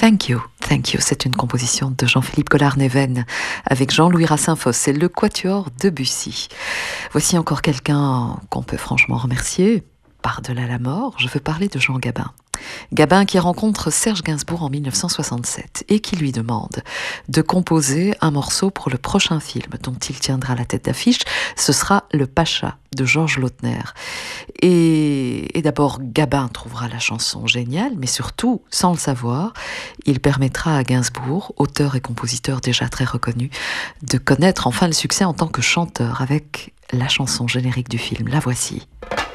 Thank You, c'est une composition de Jean-Philippe Collard-Néven avec Jean-Louis Racine-Fosse et le Quatuor Debussy. Voici encore quelqu'un qu'on peut franchement remercier, par-delà la mort, je veux parler de Jean Gabin. Gabin qui rencontre Serge Gainsbourg en 1967 et qui lui demande de composer un morceau pour le prochain film dont il tiendra la tête d'affiche. Ce sera Le Pacha de Georges Lautner. Et d'abord, Gabin trouvera la chanson géniale, mais surtout, sans le savoir, il permettra à Gainsbourg, auteur et compositeur déjà très reconnu, de connaître enfin le succès en tant que chanteur avec la chanson générique du film. La voici.